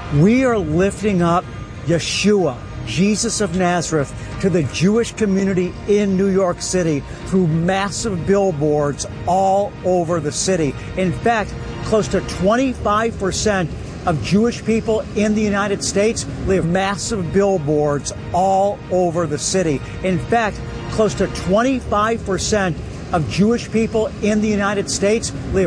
We are lifting up Yeshua, Jesus of Nazareth, to the Jewish community in New York City through massive billboards all over the city. In fact, close to 25% of Jewish people in the United States live massive billboards all over the city. In fact, close to 25% of Jewish people in the United States live